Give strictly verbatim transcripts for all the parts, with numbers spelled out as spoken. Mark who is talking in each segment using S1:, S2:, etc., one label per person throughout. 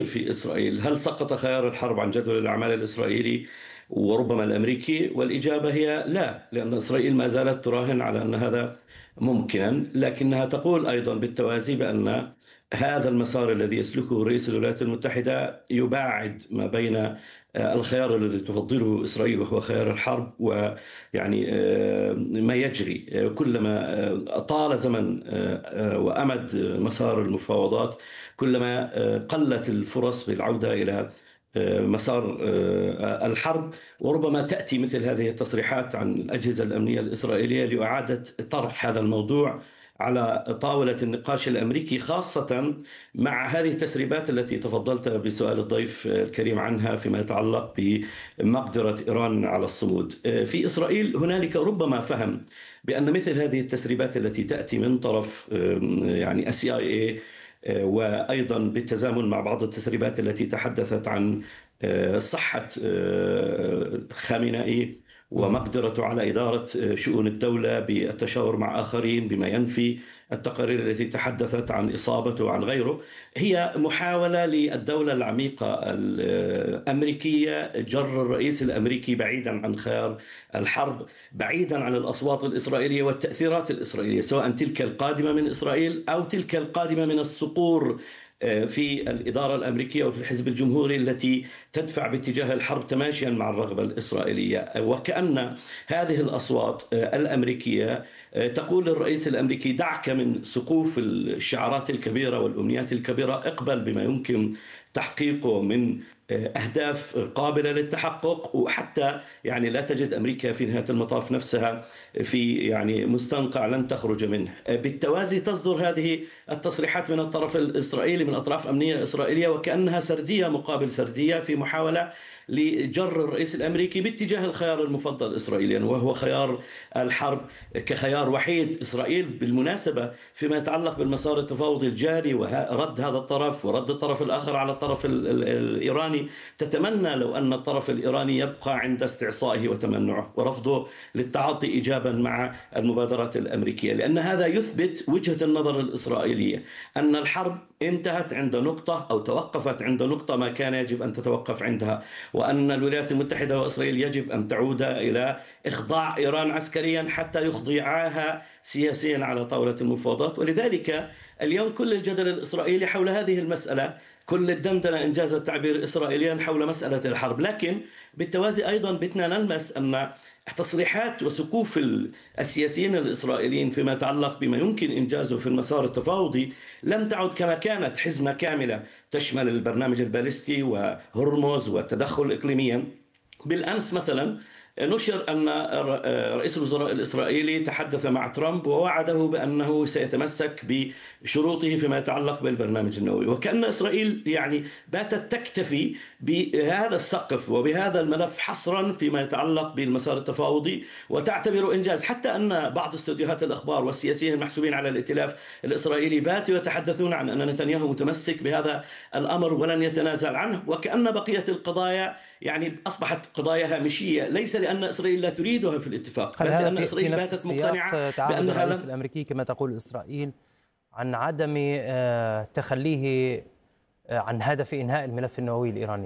S1: في إسرائيل، هل سقط خيار الحرب عن جدول الأعمال الإسرائيلي وربما الأمريكي؟ والإجابة هي لا، لأن إسرائيل ما زالت تراهن على أن هذا ممكنا، لكنها تقول أيضا بالتوازي بأن هذا المسار الذي يسلكه رئيس الولايات المتحدة يباعد ما بين آه، الخيار الذي تفضله إسرائيل وهو خيار الحرب، ويعني آه، ما يجري آه، كلما آه، طال زمن آه، آه، وأمد مسار المفاوضات، كلما آه، قلت الفرص بالعودة إلى آه، مسار آه، الحرب. وربما تأتي مثل هذه التصريحات عن الأجهزة الأمنية الإسرائيلية لإعادة طرح هذا الموضوع على طاولة النقاش الأمريكي، خاصة مع هذه التسريبات التي تفضلت بسؤال الضيف الكريم عنها فيما يتعلق بمقدرة إيران على الصمود. آه، في إسرائيل هنالك ربما فهم بأن مثل هذه التسريبات التي تأتي من طرف آه، يعني السي آي إيه، وأيضا بالتزامن مع بعض التسريبات التي تحدثت عن آه، صحة آه، خامنئي
S2: مم.
S1: ومقدرته على إدارة آه، شؤون الدولة بالتشاور مع آخرين، بما ينفي التقارير التي تحدثت عن إصابته وعن غيره. هي محاولة للدولة العميقة الأمريكية جر الرئيس الأمريكي بعيدا عن خيار الحرب، بعيدا عن الأصوات الإسرائيلية والتأثيرات الإسرائيلية، سواء تلك القادمة من إسرائيل أو تلك القادمة من الصقور آه، في الإدارة الأمريكية وفي الحزب الجمهوري التي تدفع باتجاه الحرب تماشيا مع الرغبة الإسرائيلية. وكأن هذه الأصوات آه، الأمريكية آه، تقول للرئيس الأمريكي: دعك من سقوف الشعارات الكبيرة والأمنيات الكبيرة، اقبل بما يمكن تحقيقه من أهداف قابلة للتحقق، وحتى يعني لا تجد أمريكا في نهاية المطاف نفسها في يعني مستنقع لن تخرج منه. بالتوازي تصدر هذه التصريحات من الطرف الإسرائيلي، من أطراف أمنية إسرائيلية، وكأنها سردية مقابل سردية في محاولة لجر الرئيس الأمريكي باتجاه الخيار المفضل إسرائيليا، وهو خيار الحرب كخيار وحيد. إسرائيل بالمناسبة فيما يتعلق بالمسار التفاوضي الجاري ورد هذا الطرف ورد الطرف الآخر على الطرف ال- ال- الإيراني، تتمنى لو أن الطرف الإيراني يبقى عند استعصائه وتمنعه ورفضه للتعاطي إيجابا مع المبادرات الأمريكية، لأن هذا يثبت وجهة النظر الإسرائيلية أن الحرب انتهت عند نقطة أو توقفت عند نقطة ما كان يجب أن تتوقف عندها، وأن الولايات المتحدة وإسرائيل يجب أن تعود إلى إخضاع إيران عسكريا حتى يخضعاها سياسيا على طاولة المفاوضات. ولذلك اليوم كل الجدل الإسرائيلي حول هذه المسألة، كل الدندنة إنجاز التعبير إسرائيليا حول مسألة الحرب. لكن بالتوازي أيضا بدنا نلمس أن تصريحات وسقوف السياسيين الإسرائيليين فيما يتعلق بما يمكن إنجازه في المسار التفاوضي لم تعد كما كانت حزمة كاملة تشمل البرنامج البالستي وهرمز والتدخل إقليميا. بالأمس مثلا نشر أن رئيس الوزراء الإسرائيلي تحدث مع ترامب ووعده بأنه سيتمسك بشروطه فيما يتعلق بالبرنامج النووي، وكأن إسرائيل يعني باتت تكتفي بهذا السقف وبهذا الملف حصرا فيما يتعلق بالمسار التفاوضي، وتعتبر إنجاز. حتى أن بعض استوديوهات الأخبار والسياسيين المحسوبين على الائتلاف الإسرائيلي باتوا يتحدثون عن أن نتنياهو متمسك بهذا الأمر ولن يتنازل عنه، وكأن بقية القضايا يعني أصبحت قضايا هامشية، ليس لأن إسرائيل لا تريدها في الاتفاق،
S2: هل
S1: بل
S2: هذا
S1: لأن
S2: في في
S1: إسرائيل
S2: نفس
S1: باتت مقتنعة
S2: السياق تعهد
S1: بأنها
S2: الرئيس
S1: لم.
S2: الأمريكي كما تقول إسرائيل عن عدم آه، تخليه آه، عن هدف إنهاء الملف النووي الإيراني؟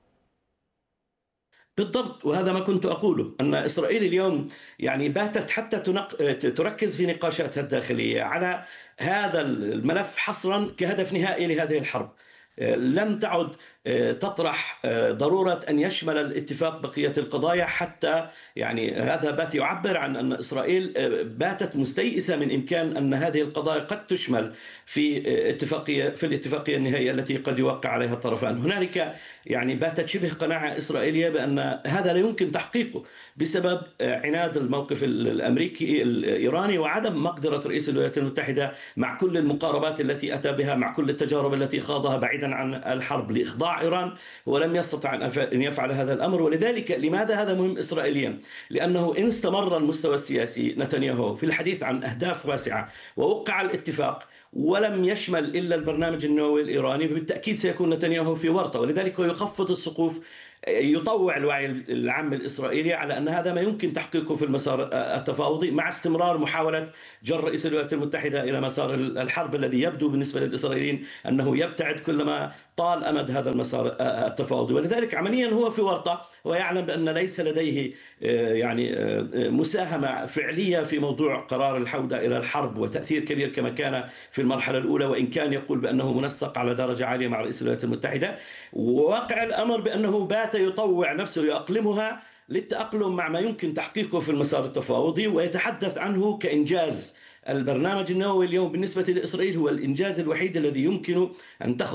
S1: بالضبط، وهذا ما كنت أقوله، أن إسرائيل اليوم يعني باتت حتى تنق... تركز في نقاشاتها الداخلية على هذا الملف حصرا كهدف نهائي لهذه الحرب. لم تعد تطرح ضرورة أن يشمل الاتفاق بقية القضايا، حتى يعني هذا بات يعبر عن أن إسرائيل باتت مستيئسة من إمكان أن هذه القضايا قد تشمل في اتفاقية في الاتفاقية النهائية التي قد يوقع عليها الطرفان. هنالك يعني باتت شبه قناعة إسرائيلية بأن هذا لا يمكن تحقيقه بسبب عناد الموقف الأمريكي الإيراني وعدم مقدرة رئيس الولايات المتحدة مع كل المقاربات التي أتى بها، مع كل التجارب التي خاضها بعيدا عن الحرب لإخضاع إيران، ولم يستطع أن يفعل هذا الأمر. ولذلك لماذا هذا مهم إسرائيليا؟ لأنه إن استمر المستوى السياسي نتنياهو في الحديث عن أهداف واسعة ووقع الاتفاق ولم يشمل إلا البرنامج النووي الإيراني، فبالتأكيد سيكون نتنياهو في ورطة، ولذلك هو يخفض السقوف، يطوع الوعي العام الإسرائيلي على أن هذا ما يمكن تحقيقه في المسار التفاوضي، مع استمرار محاولة جر رئيس الولايات المتحدة إلى مسار الحرب الذي يبدو بالنسبة للإسرائيليين أنه يبتعد كلما طال أمد هذا المسار التفاوضي. ولذلك عمليا هو في ورطة، ويعلم بأن ليس لديه يعني مساهمة فعلية في موضوع قرار الحودة إلى الحرب وتأثير كبير كما كان في المرحلة الأولى، وإن كان يقول بأنه منسق على درجة عالية مع رئيس الولايات المتحدة. وواقع الأمر بأنه بات يطوع نفسه ويأقلمها للتأقلم مع ما يمكن تحقيقه في المسار التفاوضي، ويتحدث عنه كإنجاز. البرنامج النووي اليوم بالنسبة لإسرائيل هو الإنجاز الوحيد الذي يمكن أن تخرج